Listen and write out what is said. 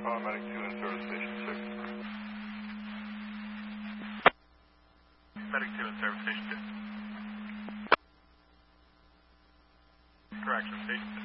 Medic 2 in service station 6. Medic 2 in service station 2. Correction, station 2.